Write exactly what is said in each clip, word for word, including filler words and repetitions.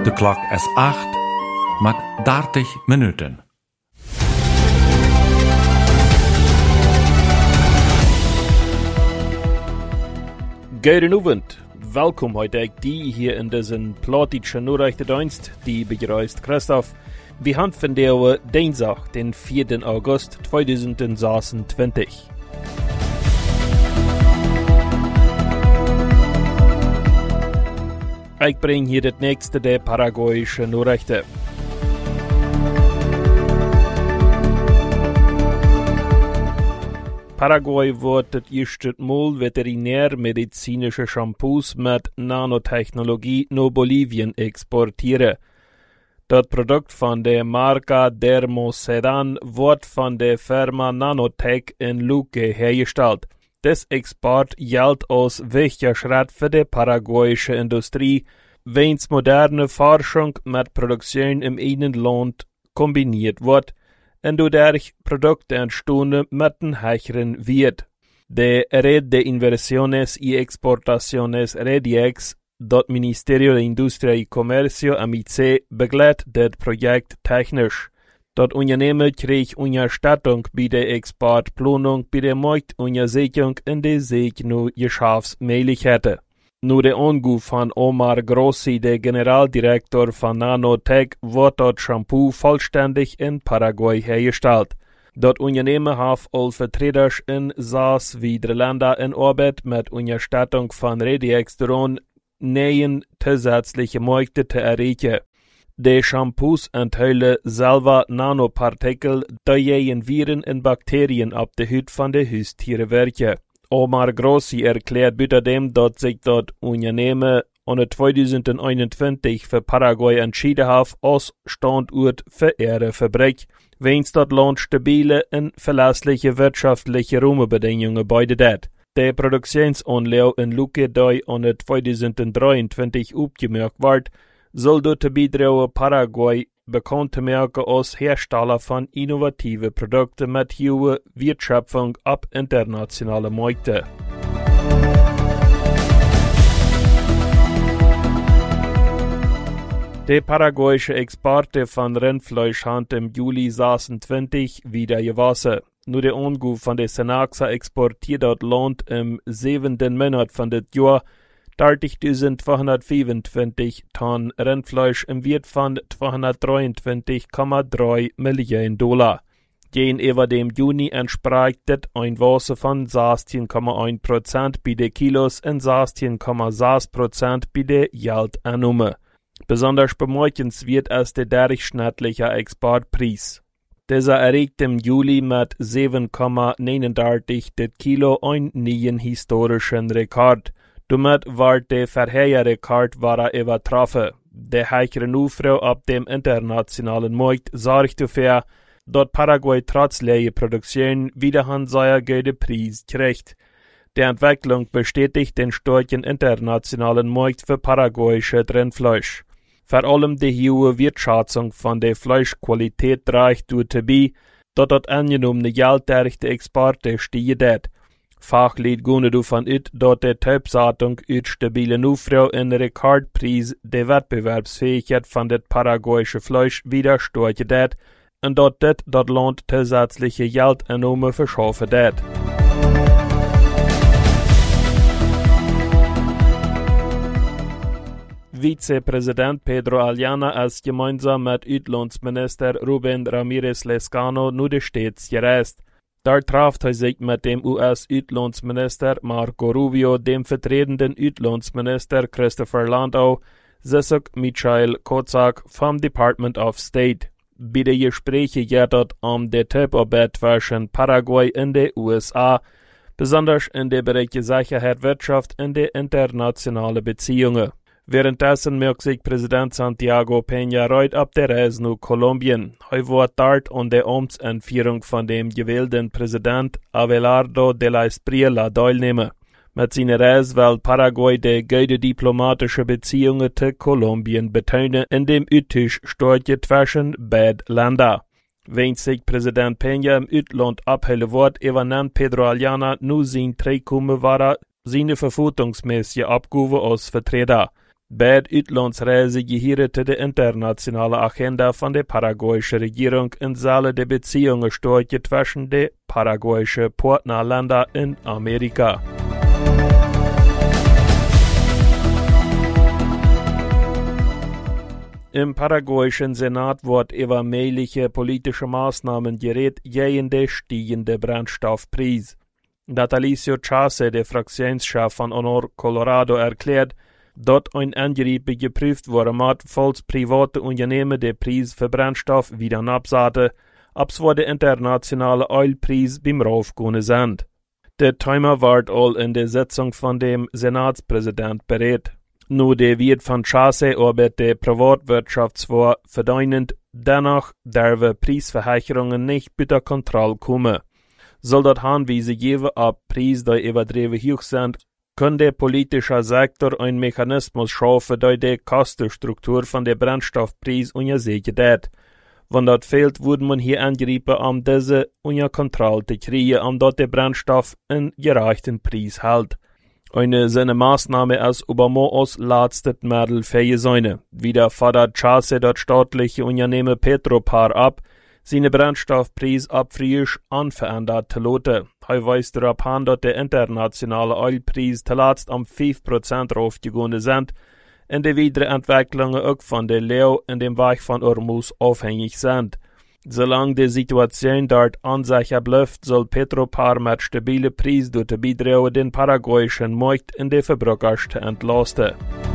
De klok is acht, met dertig minuten. Goedenavond. Welkom heute die hier in diesen Plattitschen Nachrichtendienst, die begrüßt Christoph. Wir haben von der Dienstag, den vierten August zweitausendzweiundzwanzig. Ich bringe hier das nächste der paraguayischen Nachrichten. Paraguay wird das erste Mal veterinärmedizinische Shampoos mit Nanotechnologie nach Bolivien exportieren. Das Produkt von der Marke Dermosedan wird von der Firma Nanotech in Luque hergestellt. Das Export gilt als wichtiger Schritt für die paraguayische Industrie, wenn moderne Forschung mit Produktion im eigenen Land kombiniert wird und dadurch Produkte entstehen mit einem höheren Wert. Die Red de Inversiones y Exportaciones REDIEX, das Ministerio de Industria y Comercio M I C, begleitet das Projekt technisch. Das Unternehmen kriegt Unterstützung bei der Exportplanung, bei der Marktuntersuchung und der Sicherung Geschäftsmöglichkeiten. Nur der Anruf von Omar Grossi, der Generaldirektor von Nanotech, wird das Shampoo vollständig in Paraguay hergestellt. Das Unternehmen hat alle Vertreter in sechs weitere Länder in Arbeit mit Unterstützung von REDIEX daran, neue zusätzliche Märkte zu erreichen. Die Shampoos enthalten selber Nanopartikel, die gegen Viren und Bakterien auf der Haut von den Haustieren wirken. Omar Grossi erklärt außerdem, dass sich das Unternehmen an zweitausendeinundzwanzig für Paraguay entschieden hat, als Standort für ihre Fabrik, wenn das Land stabile und verlässliche wirtschaftliche Rahmenbedingungen bietet. Der Produktionsanlage in Luque, die an zweitausenddreiundzwanzig aufgemerkt wird, soll dazu beitragen, Paraguay bekannt zu machen als Hersteller von innovativen Produkten mit hoher Wertschöpfung auf internationalen Märkten. Die paraguayische Exporte von Rindfleisch haben im Juli sechsundzwanzig wieder gewachsen. Nur der Anruf von der Senaxa exportiert das Land im siebten Monat von dem Jahr dreißigtausendzweihundertfünfundzwanzig Tonnen Rindfleisch im Wert von zweihundertdreiundzwanzig Komma drei Millionen Dollar. Gegenüber dem Juni entsprach das ein Wachsen von sechzehn Komma eins Prozent bei den Kilos und sechzehn Komma sechs Prozent bei der Geldannahme. Besonders bemerkenswert ist der durchschnittliche Exportpreis. Dieser erreicht im Juli mit sieben Komma neununddreißig das Kilo einen neuen historischen Rekord. Damit war der vorherige Rekord war übertroffen. Der höhere Nachfrage auf dem internationalen Markt sorgt dafür, dass Paraguay trotz leerer Produktion wieder einen sehr guten Preis kriegt. Die Entwicklung bestätigt den starken internationalen Markt für paraguayische Rindfleisch. Vor allem die hohe Wertschätzung von der Fleischqualität trägt dazu bei, dass das angenommene Geld durch die Exporte steigt. Fachleute gehen davon aus, dass die Taubsaatung aus stabilen Nachfrage und Rekordpreis die Wettbewerbsfähigkeit von dem paraguayischen Fleisch wieder stärken wird und dass das das Land zusätzliche Geldeinnahme verschaffen wird. Vizepräsident Pedro Aliana ist gemeinsam mit Auslandsminister Rubén Ramírez Lezcano nur die Stets gereist. Da traf er sich mit dem U S-Auslandsminister Marco Rubio, dem vertretenden Auslandsminister Christopher Landau, Zizek Michael Kozak vom Department of State. Bei den Gesprächen geht es um die Zusammenarbeit zwischen Paraguay und den U S A, besonders in den Bereichen Sicherheit, Wirtschaft und die internationalen Beziehungen. Währenddessen merkt sich Präsident Santiago Peña Roig auf der Reise nach Kolumbien. Er wird dort an der Amtsentführung von dem gewählten Präsident Abelardo de la Espriella teilnehmen. Mit seiner Reise will Paraguay die gute diplomatische Beziehungen zu Kolumbien betonen, in dem Austausch starke zwischen beiden Ländern. Wenn sich Präsident Peña im Ausland abhellen wird, übernimmt Pedro Aliana nur sein Treikommen seine verfassungsmäßige Abgabe als Vertreter. Beide Uitlandsreizen gehören zu der internationalen Agenda von der paraguayischen Regierung und sollen die Beziehungen stärken zwischen den paraguayischen Partnerländern in Amerika. Im paraguayischen Senat wird über mögliche politische Maßnahmen geredet gegen den steigenden Brennstoffpreis. Natalicio Chase, der Fraktionschef von Honor Colorado, erklärt, dass ein Angriff geprüft worden hat, falls private Unternehmen den Preis für Brennstoff wieder absaten, ab so der internationale Ölpreis beim Raufgehen sind. Der Thema wird all in der Sitzung von dem Senatspräsident berät. Nur der wird von Chase aber der Privatwirtschaft zwar verdeinend, dennoch dürfen Preisverhöherungen nicht unter Kontrolle kommen. Soll das Hinweise geben, ob Preise, die übertrieben hoch sind, kann der politische Sektor einen Mechanismus schaffen, der die Kostenstruktur von der Brennstoffpreis untersucht hat. Wenn das fehlt, würde man hier angreifen, um diese unter Kontrolle zu kriegen, um dort der Brennstoff einen gerechten Preis hält. Eine seine Maßnahme als übermorgens letztes Mittel für seine. Wieder fordert Chase das staatliche Unternehmen Petropar ab, seine Brennstoffpreis ab frisch unverändert zu lassen. Er weist darauf hin, dass der internationale Ölpreis zuletzt um fünf Prozent raufgegangen sind und die Weiterentwicklungen auch von der Leo in dem Weg von Hormuz abhängig sind. Solange die Situation dort unsicher bleibt, soll Petropar mit stabilen Preisen dazu beitragen, den paraguayischen Markt in der Verbraucher zu entlasten.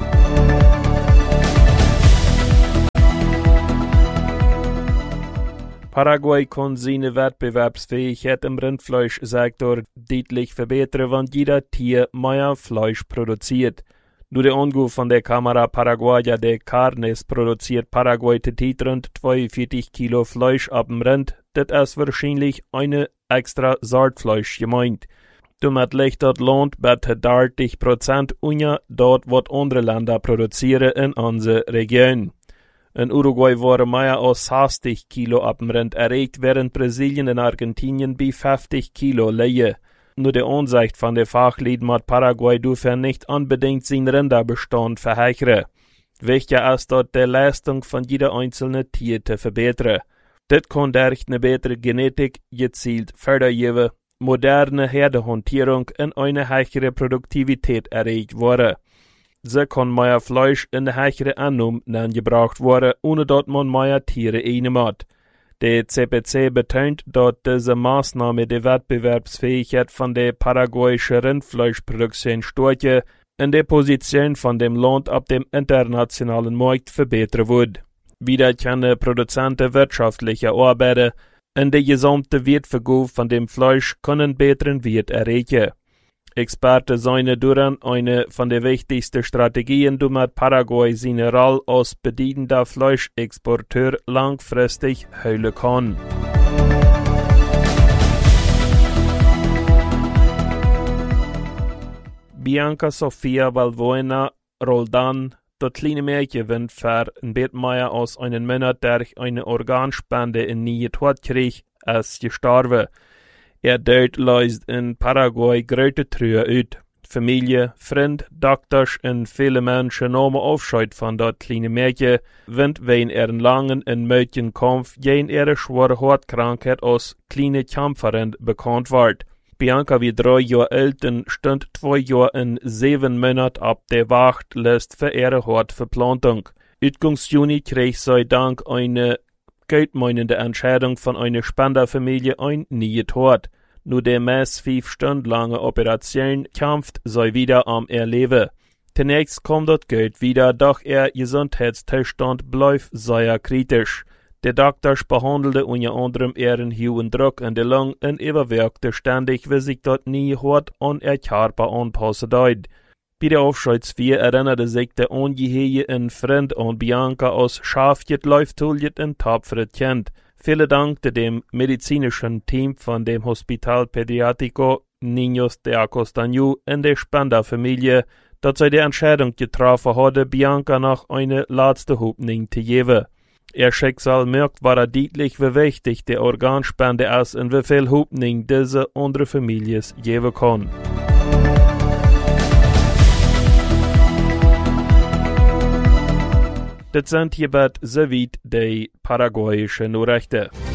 Paraguay kann seine Wettbewerbsfähigkeit im Rindfleischsektor deutlich verbessern, wenn jeder Tier mehr Fleisch produziert. Nur der Anruf von der Kamera Paraguaya de Carnes produziert Paraguay täglich rund zweiundvierzig Kilo Fleisch ab dem Rind. Das ist wahrscheinlich eine extra Sortfleisch gemeint. Damit liegt das Land bei dreißig Prozent unter dort, was andere Länder produzieren in unserer Region. In Uruguay waren mehr als sechzig Kilo ab dem Rind erregt, während Brasilien und Argentinien bei fünfzig Kilo liegen. Nur die Ansicht von der Fachleute mit Paraguay dürfen nicht unbedingt seinen Rinderbestand verhöchern. Wichtig ist dort die Leistung von jeder einzelnen Tier zu verbessern. Das kann durch eine bessere Genetik gezielt fördern, moderne Herdehantierung und eine höhere Produktivität erreicht werden. So kann mehr Fleisch in der höheren Annahme gebraucht werden, ohne dass man mehr Tiere einmacht. Der C P C betont, dass diese Maßnahme die Wettbewerbsfähigkeit von der paraguayischen Rindfleischproduktion stärken und die Position von dem Land auf dem internationalen Markt verbessern wird. Wieder können Produzenten wirtschaftliche arbeiten und die gesamte Wertvergabe von dem Fleisch können besseren Wert erreichen. Experten seien daran eine von den wichtigsten Strategien, damit Paraguay seine Rolle als bedeutender Fleischexporteur langfristig heulen kann. Bianca Sofia Valbuena Roldan, das kleine Mädchen, wird für ein bisschen mehr als einen Monat durch eine Organspende in nie tot krieg, ist gestorben. Er dort leist in Paraguay große Trühe uit. Familie, Freund, Doktors und viele Menschen nahmen Aufscheid von dat kleine Mädchen, wenn wegen ihren langen und müden Kampf gegen ihre schwere Hautkrankheit als kleine Kämpferin bekannt wird. Bianca wie drei Jahre alt und stand zwei Jahre und sieben Monate ab der Wachtlist für ihre Hautverplantung. Utgangs Juni krieg sie dank eine geldmeinende Entscheidung von einer Spenderfamilie ein nie tot. Nur der meist fünf Stunden lange Operation kämpft sie wieder am Erleben. Zunächst kommt das Geld wieder, doch ihr Gesundheitszustand bleibt sehr kritisch. Der Doktor behandelte unter anderem ihren hohen Druck in der Lunge und überwirkte ständig, wie sich dort nie hart an ihr Körper anpassen deit. Bei der Aufscheidsfeier erinnerte sich der ungeheuer Freund an Bianca aus Schafjet, Läuftuljet und tapferet Kind. Vielen Dank dem medizinischen Team von dem Hospital Pediátrico Niños de Acostaño und der Spenderfamilie, dass sie die Entscheidung getroffen hatte, Bianca noch eine letzte Hoffnung zu geben. Ihr Schicksal merkt war deutlich, wie wichtig die Organspende ist und wie viel Hoffnung diese andere Familie geben kann. Das sind hierbei soweit die paraguayischen Nachrichten.